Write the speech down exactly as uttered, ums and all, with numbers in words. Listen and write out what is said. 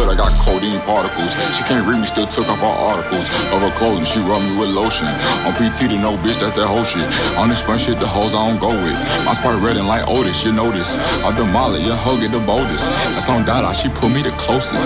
I got codeine particles. She can't read me, still took off all articles of her clothing. She rub me with lotion. On P T to no bitch, that's that whole shit. On this fun shit, the hoes I don't go with. My spot red and like Otis, you know this. I demolish, your hoe get the boldest. That's on Dada, she put me the closest.